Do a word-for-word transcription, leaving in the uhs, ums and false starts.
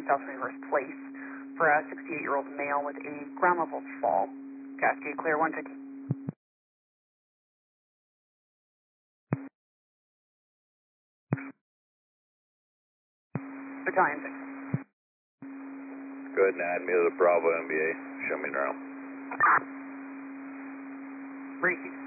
in South twenty-first Place for a sixty-eight-year-old male with a ground level fall. Cascade clear one fifty. Battalion six. Go ahead and add me to the Bravo N B A. Show me around. Ready,